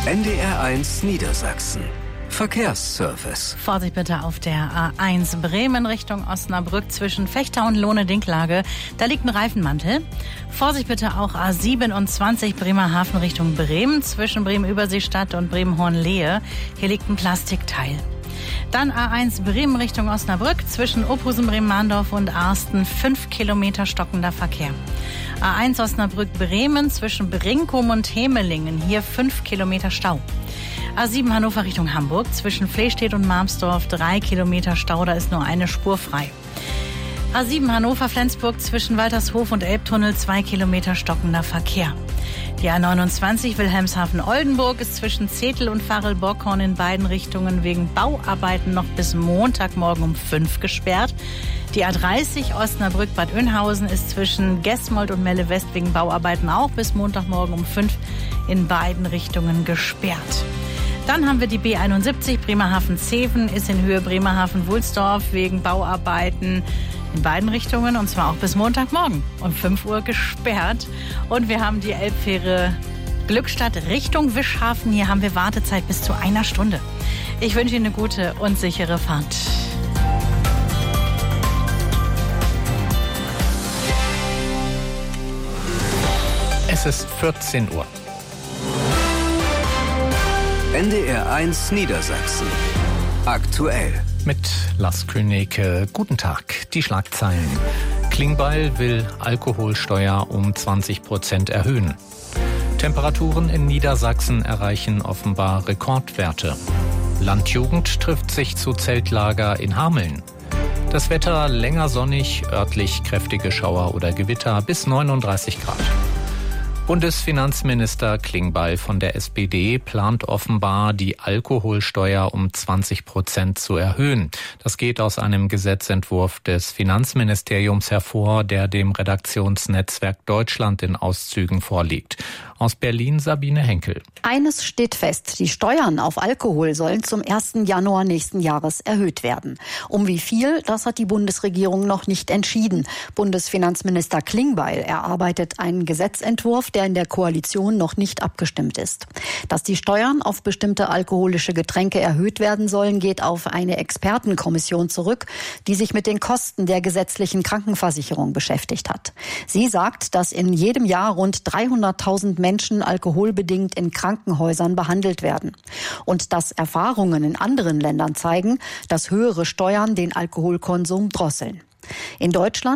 NDR1 Niedersachsen. Verkehrsservice. Vorsicht bitte auf der A1 Bremen Richtung Osnabrück zwischen Vechta und Lohne-Dinklage. Da liegt ein Reifenmantel. Vorsicht bitte auch A27 Bremerhaven Richtung Bremen zwischen Bremen-Überseestadt und Bremen-Hornlehe. Hier liegt ein Plastikteil. Dann A1 Bremen Richtung Osnabrück zwischen Ophusen, Bremen-Mahndorf und Arsten 5 Kilometer stockender Verkehr. A1 Osnabrück-Bremen zwischen Brinkum und Hemelingen. Hier 5 Kilometer Stau. A7 Hannover Richtung Hamburg zwischen Flehstedt und Marmsdorf 3 Kilometer Stau, da ist nur eine Spur frei. A7 Hannover-Flensburg zwischen Waltershof und Elbtunnel 2 Kilometer stockender Verkehr. Die A29 Wilhelmshaven-Oldenburg ist zwischen Zetel und Varel-Bockhorn in beiden Richtungen wegen Bauarbeiten noch bis Montagmorgen um 5 gesperrt. Die A30 Osnabrück-Bad Oeynhausen ist zwischen Gesmold und Melle-West wegen Bauarbeiten auch bis Montagmorgen um 5 in beiden Richtungen gesperrt. Dann haben wir die B71 Bremerhaven-Zeven, ist in Höhe Bremerhaven-Wulsdorf wegen Bauarbeiten in beiden Richtungen und zwar auch bis Montagmorgen um 5 Uhr gesperrt. Und wir haben die Elbfähre Glückstadt Richtung Wischhafen. Hier haben wir Wartezeit bis zu 1 Stunde. Ich wünsche Ihnen eine gute und sichere Fahrt. Es ist 14 Uhr. NDR1 Niedersachsen. Aktuell. Mit Lars Königke. Guten Tag. Die Schlagzeilen. Klingbeil will Alkoholsteuer um 20% erhöhen. Temperaturen in Niedersachsen erreichen offenbar Rekordwerte. Landjugend trifft sich zu Zeltlager in Hameln. Das Wetter länger sonnig, örtlich kräftige Schauer oder Gewitter bis 39 Grad. Bundesfinanzminister Klingbeil von der SPD plant offenbar, die Alkoholsteuer um 20% zu erhöhen. Das geht aus einem Gesetzentwurf des Finanzministeriums hervor, der dem Redaktionsnetzwerk Deutschland in Auszügen vorliegt. Aus Berlin Sabine Henkel. Eines steht fest, die Steuern auf Alkohol sollen zum 1. Januar nächsten Jahres erhöht werden. Um wie viel, das hat die Bundesregierung noch nicht entschieden. Bundesfinanzminister Klingbeil erarbeitet einen Gesetzentwurf, der in der Koalition noch nicht abgestimmt ist. Dass die Steuern auf bestimmte alkoholische Getränke erhöht werden sollen, geht auf eine Expertenkommission zurück, die sich mit den Kosten der gesetzlichen Krankenversicherung beschäftigt hat. Sie sagt, dass in jedem Jahr rund 300.000 Menschen alkoholbedingt in Krankenhäusern behandelt werden. Und dass Erfahrungen in anderen Ländern zeigen, dass höhere Steuern den Alkoholkonsum drosseln. In Deutschland